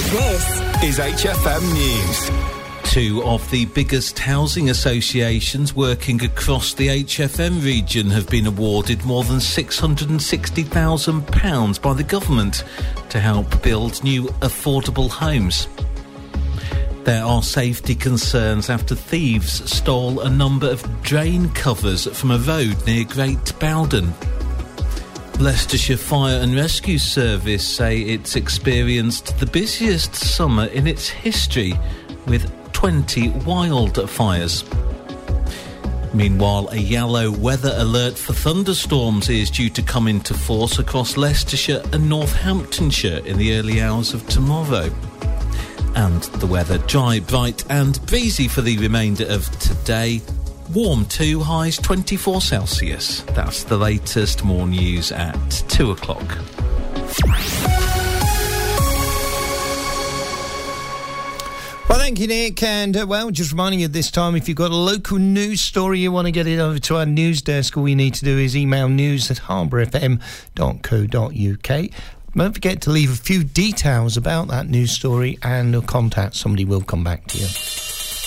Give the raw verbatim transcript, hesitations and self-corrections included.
This is H F M News. Two of the biggest housing associations working across the H F M region have been awarded more than six hundred sixty thousand pounds by the government to help build new affordable homes. There are safety concerns after thieves stole a number of drain covers from a road near Great Bowden. Leicestershire Fire and Rescue Service say it's experienced the busiest summer in its history with twenty wildfires. Meanwhile, a yellow weather alert for thunderstorms is due to come into force across Leicestershire and Northamptonshire in the early hours of tomorrow. And the weather dry, bright and breezy for the remainder of today. Warm too, highs twenty-four Celsius. That's the latest. More news at two o'clock. Well, thank you, Nick. And, uh, well, just reminding you this time, if you've got a local news story you want to get it over to our news desk, all you need to do is email news at harbour f m dot co dot u k. Don't forget to leave a few details about that news story and contact somebody will come back to you.